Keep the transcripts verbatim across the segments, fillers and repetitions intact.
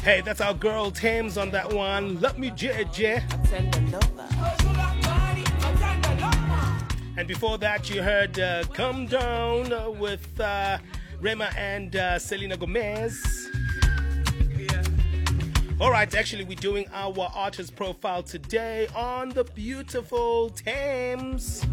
Hey, that's our girl Thames on that one. Love me, J J. And before that, you heard uh, Come Down with uh, Rema and uh, Selena Gomez. All right, actually, we're doing our artist profile today on the beautiful Thames.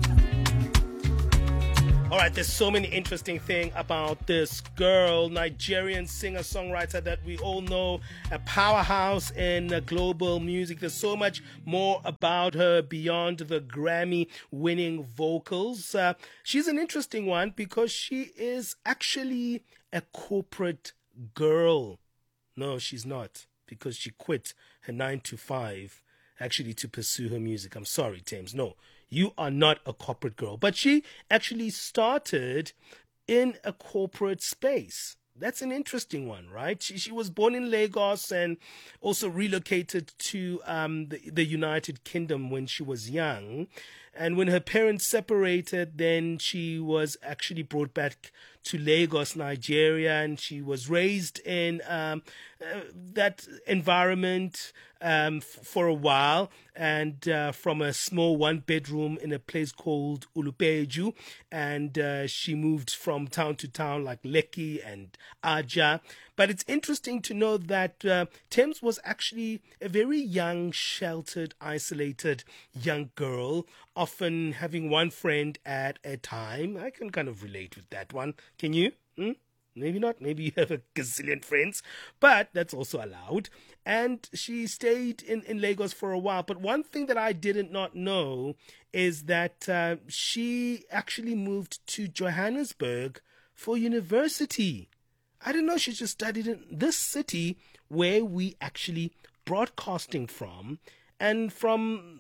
All right, there's so many interesting things about this girl, Nigerian singer-songwriter that we all know, a powerhouse in uh, global music. There's so much more about her beyond the Grammy-winning vocals. Uh, she's an interesting one because she is actually a corporate girl. No, she's not, because she quit her nine to five actually to pursue her music. I'm sorry, Thames. No, you are not a corporate girl. But she actually started in a corporate space. That's an interesting one, right? She, she was born in Lagos and also relocated to um, the, the United Kingdom when she was young. And when her parents separated, then she was actually brought back to Lagos, Nigeria, and she was raised in um, uh, that environment um, f- for a while, and uh, from a small one-bedroom in a place called Ulupeju, and uh, she moved from town to town like Lekki and Aja. But it's interesting to know that uh, Thames was actually a very young, sheltered, isolated young girl, often having one friend at a time. I can kind of relate with that one. Can you? Hmm? Maybe not. Maybe you have a gazillion friends, but that's also allowed. And she stayed in, in Lagos for a while. But one thing that I did not know is that uh, she actually moved to Johannesburg for university. I didn't know she just studied in this city where we actually broadcasting from. And from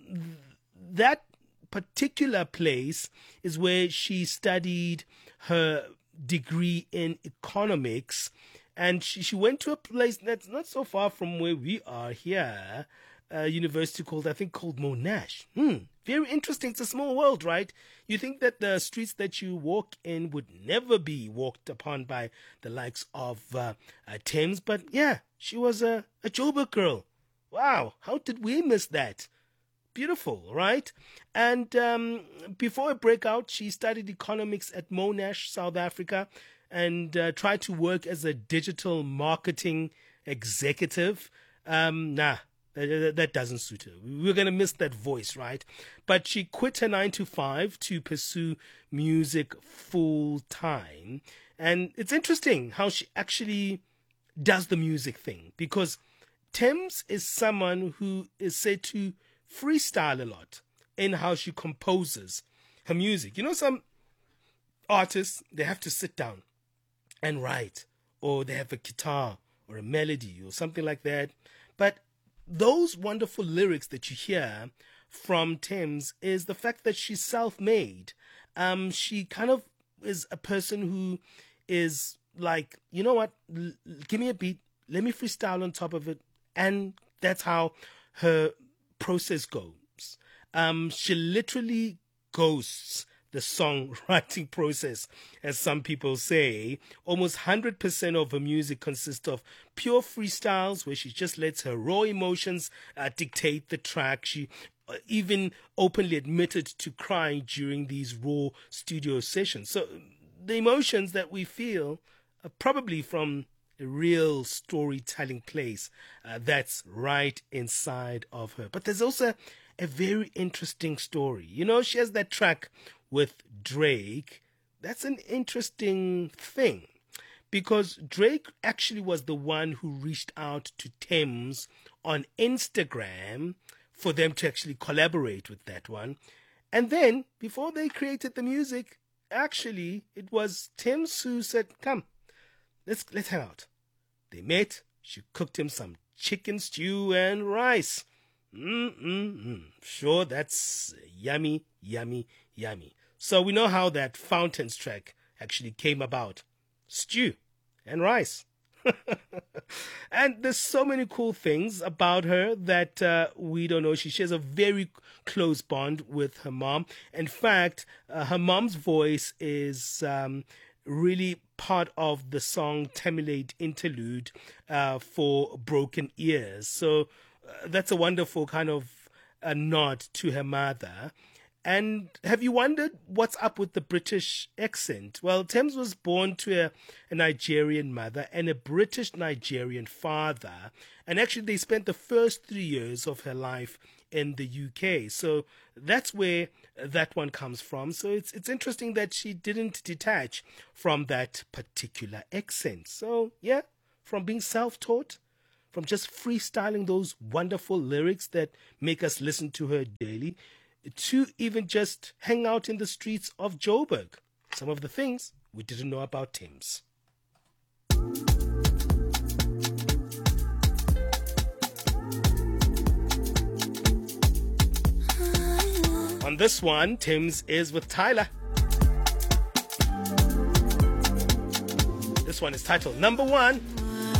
that particular place is where she studied her degree in economics. And she, she went to a place that's not so far from where we are here, a university called, I think, called Monash. Hmm. Very interesting. It's a small world, right? You think that the streets that you walk in would never be walked upon by the likes of uh, uh, Thames. But yeah, she was a, a Joburg girl. Wow. How did we miss that? Beautiful, right? And um, before her breakout, she studied economics at Monash, South Africa, and uh, tried to work as a digital marketing executive. Um, nah. That, that doesn't suit her. We're going to miss that voice, right? But she quit her nine to five to pursue music full time. And it's interesting how she actually does the music thing, because Thames is someone who is said to freestyle a lot in how she composes her music. You know, some artists, they have to sit down and write, or they have a guitar or a melody or something like that. But those wonderful lyrics that you hear from Thames is the fact that she's self-made. Um, she kind of is a person who is like, you know what, L- give me a beat, let me freestyle on top of it. And that's how her process goes. Um, she literally ghosts the songwriting process, as some people say. Almost one hundred percent of her music consists of pure freestyles where she just lets her raw emotions uh, dictate the track. She uh, even openly admitted to crying during these raw studio sessions. So the emotions that we feel are probably from a real storytelling place uh, that's right inside of her. But there's also a very interesting story. You know, she has that track with Drake. That's an interesting thing, because Drake actually was the one who reached out to Thames on Instagram for them to actually collaborate with that one. And then, before they created the music, actually, it was Thames who said, come, let's, let's head out. They met, she cooked him some chicken stew and rice. Mm-mm-mm. Sure, that's yummy, yummy, yummy. So we know how that Fountains track actually came about. Stew and rice. And there's so many cool things about her that uh, we don't know. She shares a very close bond with her mom. In fact, uh, her mom's voice is um, really part of the song Temulate Interlude uh, for Broken Ears. So uh, that's a wonderful kind of a nod to her mother. And have you wondered what's up with the British accent? Well, Tems was born to a, a Nigerian mother and a British Nigerian father. And actually, they spent the first three years of her life in the U K. So that's where that one comes from. So it's it's interesting that she didn't detach from that particular accent. So, yeah, from being self-taught, from just freestyling those wonderful lyrics that make us listen to her daily, to even just hang out in the streets of Joburg. Some of the things we didn't know about Tems. On this one, Tems is with Tyler. This one is titled Number One.